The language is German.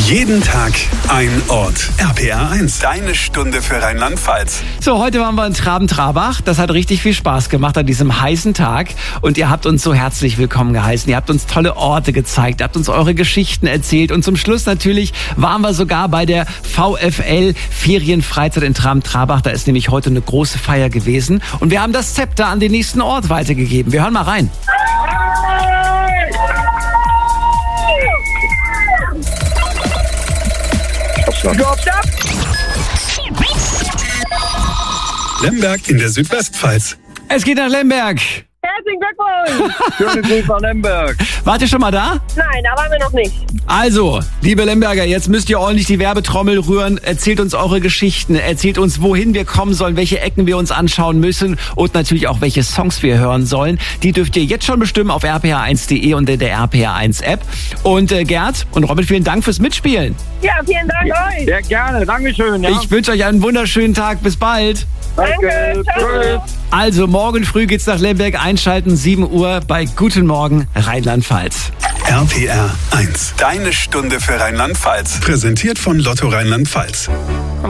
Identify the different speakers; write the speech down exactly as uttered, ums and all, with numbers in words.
Speaker 1: Jeden Tag ein Ort. R P R eins, deine Stunde für Rheinland-Pfalz.
Speaker 2: So, heute waren wir in Traben-Trabach. Das hat richtig viel Spaß gemacht an diesem heißen Tag. Und ihr habt uns so herzlich willkommen geheißen. Ihr habt uns tolle Orte gezeigt, habt uns eure Geschichten erzählt. Und zum Schluss natürlich waren wir sogar bei der VfL Ferienfreizeit in Traben-Trabach. Da ist nämlich heute eine große Feier gewesen. Und wir haben das Zepter an den nächsten Ort weitergegeben. Wir hören mal rein.
Speaker 3: Stopp, stopp.
Speaker 1: Lemberg in der Südwestpfalz.
Speaker 2: Es geht nach Lemberg.
Speaker 3: Herzlichen Glückwunsch. Schöne Grüße nach Lemberg.
Speaker 2: Wart ihr schon mal da?
Speaker 3: Nein, da waren wir noch nicht.
Speaker 2: Also, liebe Lemberger, jetzt müsst ihr ordentlich die Werbetrommel rühren. Erzählt uns eure Geschichten. Erzählt uns, wohin wir kommen sollen, welche Ecken wir uns anschauen müssen und natürlich auch, welche Songs wir hören sollen. Die dürft ihr jetzt schon bestimmen auf r p r eins punkt d e und in der R P R eins App. Und äh, Gerd und Robin, vielen Dank fürs Mitspielen.
Speaker 3: Ja, vielen Dank euch.
Speaker 4: Sehr gerne, Dankeschön. Ja.
Speaker 2: Ich wünsche euch einen wunderschönen Tag. Bis bald.
Speaker 3: Danke. Ciao.
Speaker 2: Also, morgen früh geht's nach Lemberg. Einschalten, sieben Uhr bei Guten Morgen Rheinland-Pfalz.
Speaker 1: R P R eins, deine Stunde für Rheinland-Pfalz. Präsentiert von Lotto Rheinland-Pfalz.